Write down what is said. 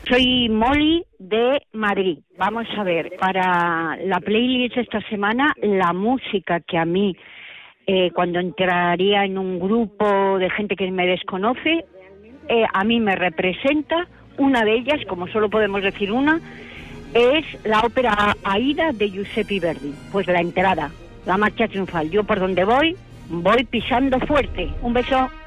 Soy Molly de Madrid. Vamos a ver, para la playlist esta semana, la música que a mí, cuando entraría en un grupo de gente que me desconoce, a mí me representa, una de ellas, como solo podemos decir una, es la ópera Aida de Giuseppe Verdi. Pues la entrada, la marcha triunfal. Yo por donde voy pisando fuerte. Un beso.